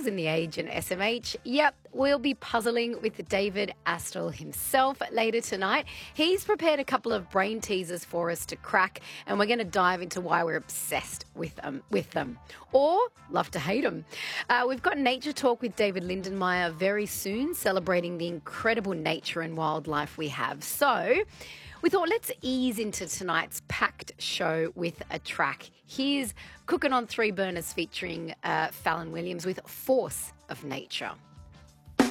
in the Age and SMH. Yep, we'll be puzzling with David Astle himself later tonight. He's prepared a couple of brain teasers for us to crack, and we're going to dive into why we're obsessed with them, or love to hate them. We've got Nature Talk with David Lindenmayer very soon, celebrating the incredible nature and wildlife we have. So we thought let's ease into tonight's packed show with a track. Here's Cooking on Three Burners featuring Fallon Williams with Force of Nature.